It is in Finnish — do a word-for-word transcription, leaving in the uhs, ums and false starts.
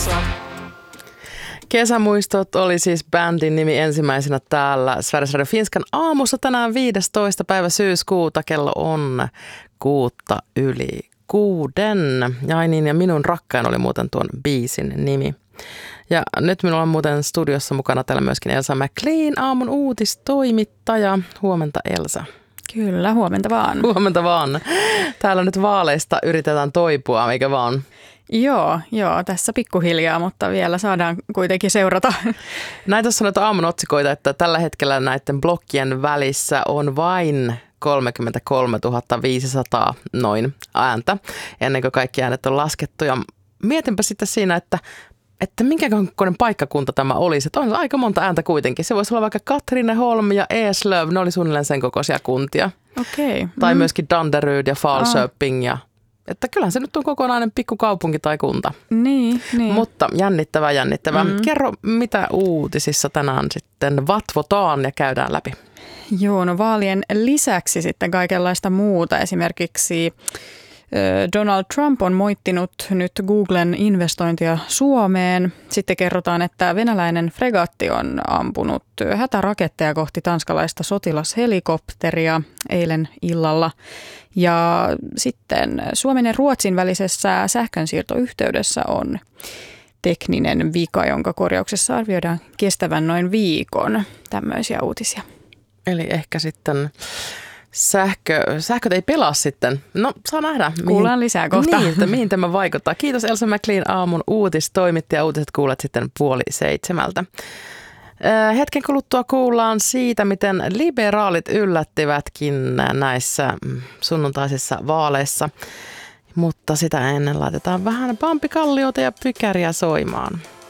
Kesämuistot. Kesämuistot oli siis bändin nimi ensimmäisenä täällä Sveriges Radio Finskan aamussa tänään viidestoista päivä syyskuuta. Kello on kuutta yli kuuden. Ja niin, ja minun rakkain oli muuten tuon biisin nimi. Ja nyt minulla on muuten studiossa mukana täällä myöskin Elsa McLean, aamun uutistoimittaja. Huomenta Elsa. Kyllä, huomenta vaan. Huomenta vaan. Täällä nyt vaaleista yritetään toipua, eikä vaan? Joo, joo, tässä pikkuhiljaa, mutta vielä saadaan kuitenkin seurata. Näin tuossa noita aamun otsikoita, että tällä hetkellä näiden blokkien välissä on vain kolmekymmentäkolmetuhatta viisisataa noin ääntä, ennen kuin kaikki äänet on laskettu. Ja mietinpä sitten siinä, että että minkä kokoinen paikkakunta tämä olisi. Että on se aika monta ääntä kuitenkin. Se voisi olla vaikka Katrineholm ja Eslöv, ne oli suunnilleen sen kokoisia kuntia. Okei. Okay. Tai mm. myöskin myöskin Danderyd ja Falköping. Ja, että kyllähän se nyt on kokonainen pikkukaupunki tai kunta. Niin, niin. Mutta jännittävää, jännittävää. Mm. Kerro, mitä uutisissa tänään sitten vatvotaan ja käydään läpi? Joo, no vaalien lisäksi sitten kaikenlaista muuta. Esimerkiksi Donald Trump on moittinut nyt Googlen investointia Suomeen. Sitten kerrotaan, että venäläinen fregatti on ampunut hätäraketteja kohti tanskalaista sotilashelikopteria eilen illalla. Ja sitten Suomen ja Ruotsin välisessä sähkönsiirtoyhteydessä on tekninen vika, jonka korjauksessa arvioidaan kestävän noin viikon. Tämmöisiä uutisia. Eli ehkä sitten Sähkö, sähköt ei pelaa sitten. No, saa nähdä. Kuullaan lisää kohta. Niin, että mihin tämä vaikuttaa. Kiitos Elsa McLean, aamun uutistoimittaja. Uutiset kuulet sitten puoli seitsemältä. Hetken kuluttua kuullaan siitä, miten liberaalit yllättivätkin näissä sunnuntaisissa vaaleissa. Mutta sitä ennen laitetaan vähän Bambi Kalliota ja Pykäriä soimaan.